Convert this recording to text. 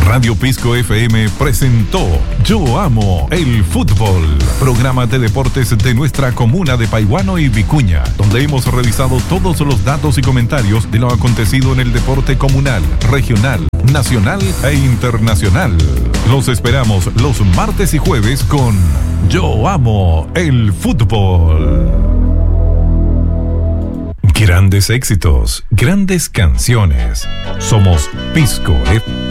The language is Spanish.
Radio Pisco FM presentó Yo Amo el Fútbol, programa de deportes de nuestra comuna de Paihuano y Vicuña, donde hemos revisado todos los datos y comentarios de lo acontecido en el deporte comunal, regional, nacional e internacional. Los esperamos los martes y jueves con Yo Amo el Fútbol. Grandes éxitos, grandes canciones. Somos Pisco FM.